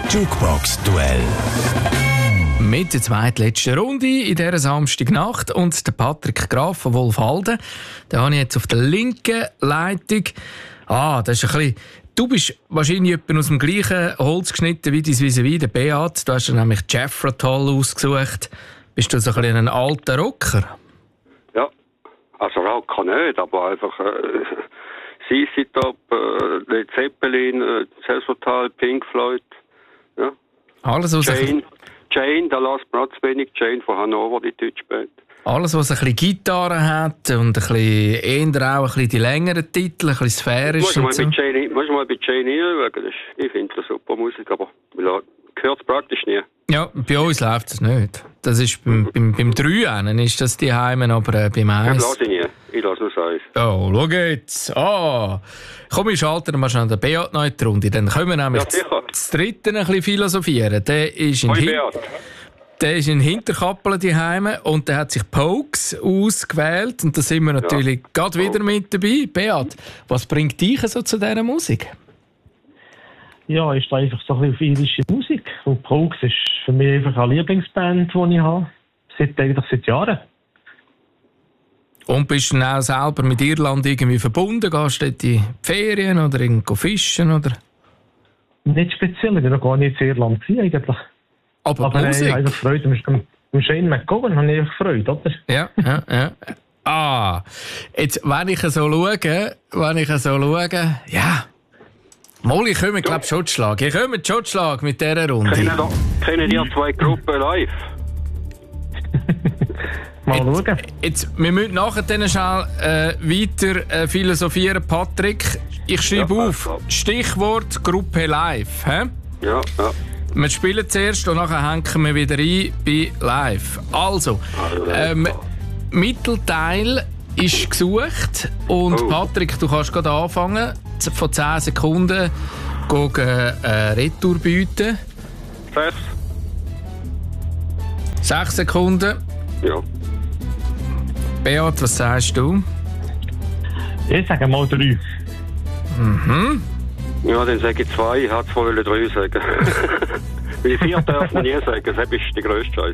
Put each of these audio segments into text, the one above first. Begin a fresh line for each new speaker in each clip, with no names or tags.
Jukebox-Duell.
Mit der zweitletzten Runde in dieser Samstagnacht und der Patrick Graf von Wolfhalden. Den habe ich jetzt auf der linken Leitung. Das ist ein bisschen... Du bist wahrscheinlich aus dem gleichen Holz geschnitten wie dein Vis-à-vis, der Beat. Du hast dir nämlich Jethro Tull ausgesucht. Bist du so ein bisschen ein alter Rocker?
Ja, also Rocker nicht, aber einfach CC Top, Led Zeppelin, Jethro Tull, Pink Floyd. Ja.
Alles, was
Jane, da lässt man auch zu wenig. Jane von Hannover, die deutsche Band. Alles,
was ein bisschen Gitarre hat und ein bisschen eher auch ein bisschen die längeren Titel, ein bisschen sphärisch.
Musst du mal bei Jane hinschauen. Ich finde das super Musik, aber man hört es praktisch nie.
Ja, bei uns läuft es nicht. Das ist beim 3 ist das die Heimen, aber beim 1...
Das lasse ich nie. Ich lasse nur eins.
Oh, schau jetzt. Komm, ich schalte mal schnell den Beat noch in die Runde. Dann können wir nämlich das dritte ein bisschen philosophieren. Der ist in Hinterkappelen die Heime und der hat sich Pokes ausgewählt. Und da sind wir natürlich gerade wieder mit dabei. Beat, was bringt dich so zu dieser Musik?
Ja, ich stehe einfach so ein bisschen auf irische Musik. Und Pokes ist für mich einfach eine Lieblingsband, die ich habe. Seit Jahren.
Und bist du dann auch selber mit Irland irgendwie verbunden? Gehst du dort in die Ferien oder irgendwo fischen? Oder?
Nicht speziell, ich war noch gar nicht in Irland eigentlich. Aber
Musik?
Ich habe Freude. Am Shane McGowan habe ich Freude, oder?
Ja. Jetzt, wenn ich so schaue, ja... Molly, ich komme, glaube ich, Schotschlag. Ich komme Schotschlag mit dieser Runde.
Kennen die zwei Gruppen live?
Mal schauen.
Jetzt, wir müssen nachher dann schnell weiter philosophieren, Patrick. Ich schreibe auf, Stichwort Gruppe live. He?
Ja.
Wir spielen zuerst und nachher hängen wir wieder ein bei live. Also, Mittelteil ist gesucht und Patrick, du kannst gerade anfangen. Von 10 Sekunden Retour bieten. 6 Sekunden.
Ja.
Beat, was sagst du?
Ich sage mal 3.
Mhm.
Ja, dann sage ich 2. Ich wollte zwar 3 sagen. Weil 4 darf man nie sagen. Das ist die grösste Scheiße.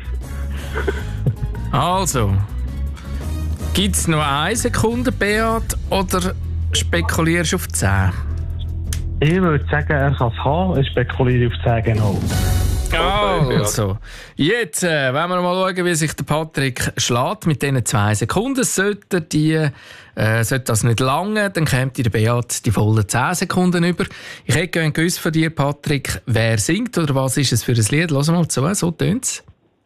Also, gibt es noch 1 Sekunde, Beat, oder spekulierst du auf 10?
Ich würde sagen, er kann es haben. Ich spekuliere auf 10 genau.
Also, jetzt wollen wir mal schauen, wie sich der Patrick schlägt mit diesen 2 Sekunden. Sollte das nicht lange, dann kommt der Beat die vollen 10 Sekunden über. Ich hätte gerne gewusst von dir, Patrick, wer singt oder was ist es für ein Lied? Lass mal zu, so tönt es.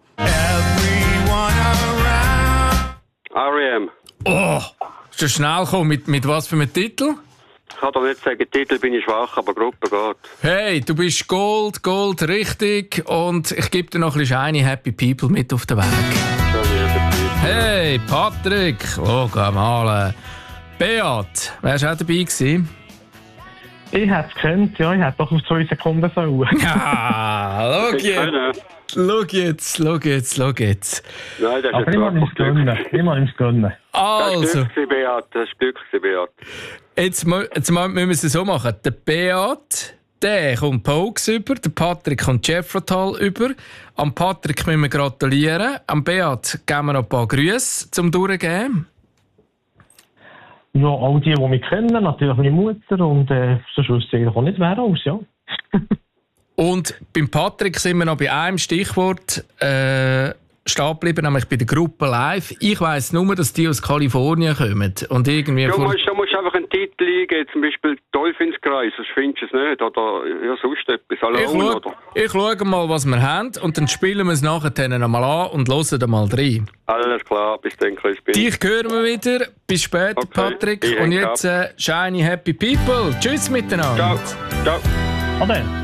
R.E.M.
Oh, ist das schnell gekommen. Mit was für einem Titel?
Ich kann doch nicht sagen, Titel bin ich schwach, aber Gruppe geht.
Hey, du bist Gold, richtig. Und ich gebe dir noch ein bisschen Shiny Happy People mit auf den Weg. Hey, Patrick. Oh, geh mal. Beat, wärst du auch dabei gewesen?
Ich hätte es gekannt, ja. Ich hätte doch auf 2 Sekunden sollen.
Ja, schau jetzt. Nein, das ist
aber ich muss ihm gönnen.
Also.
Das ist Glück, Beat.
Jetzt müssen wir es so machen. Der Beat, der kommt Pokes über, der Patrick kommt Jethro Tull über. Am Patrick müssen wir gratulieren. Am Beat geben wir noch ein paar Grüße zum Durchgeben.
Ja, all die mich kennen, natürlich meine Mutter und sonst wüsste ich auch nicht, wer aus, ja.
Und beim Patrick sind wir noch bei einem Stichwort stehen geblieben, nämlich bei der Gruppe Live. Ich weiss nur, dass die aus Kalifornien kommen. Und irgendwie
du musst einfach einen Titel eingeben, zum Beispiel Teufelskreis, sonst findest du es nicht. Oder ja, sonst etwas.
Ich schaue mal, was wir haben und dann spielen wir es nachher nochmal an und hören mal rein.
Alles klar, bis dann, Crispin.
Dich hören wir wieder. Bis später, okay, Patrick. Und jetzt Shiny Happy People. Tschüss miteinander.
Ciao.
Ade.